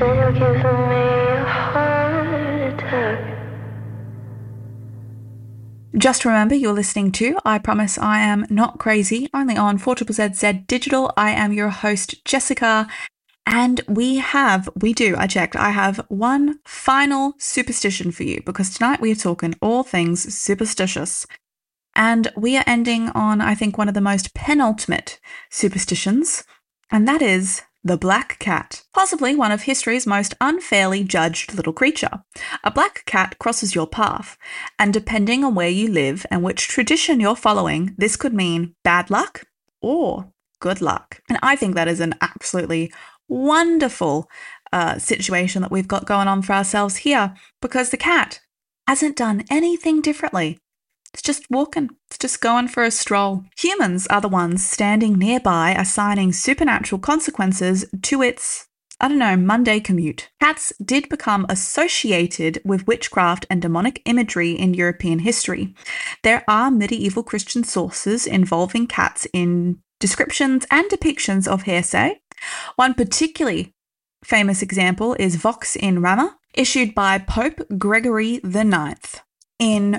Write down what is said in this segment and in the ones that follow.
Then you're giving me a heart attack. Just remember, you're listening to I Promise I Am Not Crazy, only on 4ZZZ Digital. I am your host, Jessica, and I have one final superstition for you, because tonight we are talking all things superstitious. And we are ending on, I think, one of the most penultimate superstitions, and that is the black cat, possibly one of history's most unfairly judged little creature. A black cat crosses your path, and depending on where you live and which tradition you're following, this could mean bad luck or good luck. And I think that is an absolutely wonderful situation that we've got going on for ourselves here, because the cat hasn't done anything differently. It's just walking. It's just going for a stroll. Humans are the ones standing nearby, assigning supernatural consequences to its, Monday commute. Cats did become associated with witchcraft and demonic imagery in European history. There are medieval Christian sources involving cats in descriptions and depictions of hearsay. One particularly famous example is Vox in Rama, issued by Pope Gregory IX in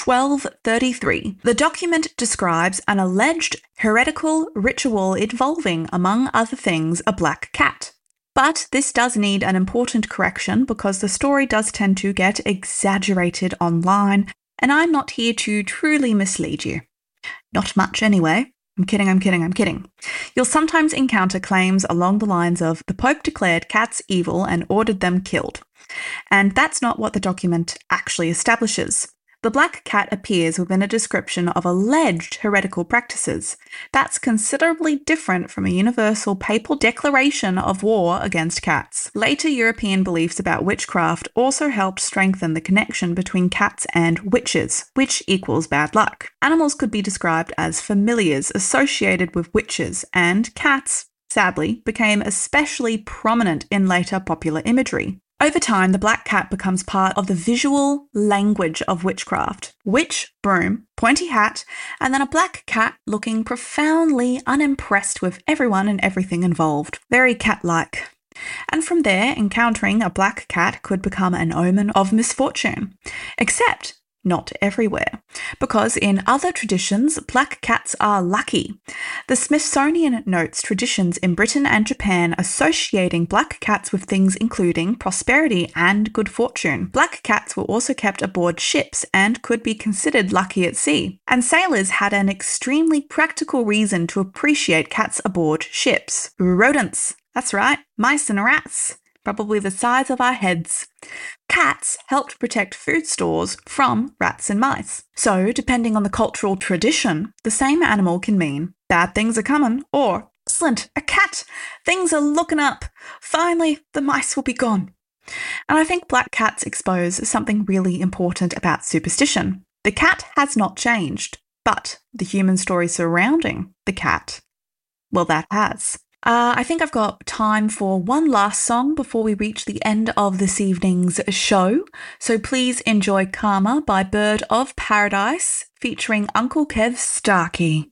1233. The document describes an alleged heretical ritual involving, among other things, a black cat. But this does need an important correction, because the story does tend to get exaggerated online, and I'm not here to truly mislead you. Not much anyway. I'm kidding. You'll sometimes encounter claims along the lines of the Pope declared cats evil and ordered them killed. And that's not what the document actually establishes. The black cat appears within a description of alleged heretical practices. That's considerably different from a universal papal declaration of war against cats. Later European beliefs about witchcraft also helped strengthen the connection between cats and witches, which equals bad luck. Animals could be described as familiars associated with witches, and cats, sadly, became especially prominent in later popular imagery. Over time, the black cat becomes part of the visual language of witchcraft. Witch, broom, pointy hat, and then a black cat looking profoundly unimpressed with everyone and everything involved. Very cat-like. And from there, encountering a black cat could become an omen of misfortune. Except not everywhere, because in other traditions, black cats are lucky. The Smithsonian notes traditions in Britain and Japan associating black cats with things including prosperity and good fortune. Black cats were also kept aboard ships and could be considered lucky at sea. And sailors had an extremely practical reason to appreciate cats aboard ships. Rodents. That's right, mice and rats. Probably the size of our heads. Cats helped protect food stores from rats and mice. So, depending on the cultural tradition, the same animal can mean bad things are coming, or excellent, a cat, things are looking up, finally the mice will be gone. And I think black cats expose something really important about superstition. The cat has not changed, but the human story surrounding the cat, well, that has. I think I've got time for one last song before we reach the end of this evening's show. So please enjoy Karma by Bird of Paradise, featuring Uncle Kev Starkey.